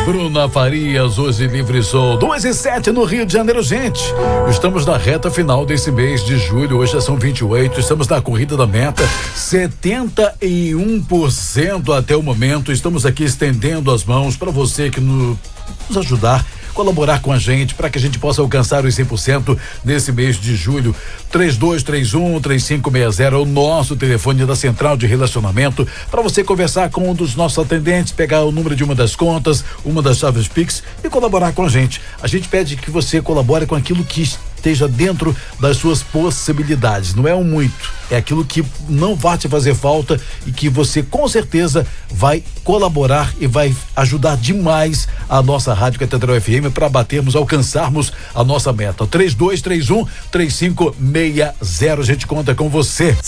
Bruna Farias, hoje Livre Sol, 2:07 no Rio de Janeiro, gente. Estamos na reta final desse mês de julho, hoje já são 28, estamos na corrida da meta, 71% até o momento. Estamos aqui estendendo as mãos para você que nos ajudar, colaborar com a gente para que a gente possa alcançar os 100% nesse mês de julho. 3231-3560 é o nosso telefone da Central de Relacionamento para você conversar com um dos nossos atendentes, pegar o número de uma das contas, uma das chaves Pix e colaborar com a gente. A gente pede que você colabore com aquilo que esteja dentro das suas possibilidades. Não é um muito, é aquilo que não vai te fazer falta e que você com certeza vai colaborar e vai ajudar demais a nossa Rádio Catedral FM para batermos, alcançarmos a nossa meta. 3231-3560. A gente conta com você.